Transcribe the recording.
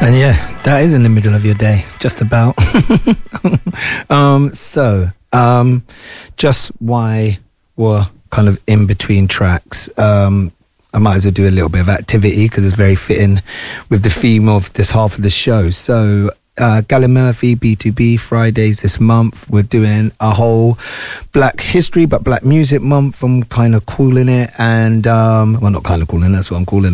And yeah, that is in the middle of your day, just about. Just why we're kind of in between tracks. I might as well do a little bit of activity because it's very fitting with the theme of this half of the show. So, Gally Murphy, B2B, Fridays this month. We're doing a whole Black History, but Black Music Month. I'm kind of calling it, and, well, not kind of calling it, that's what I'm calling it.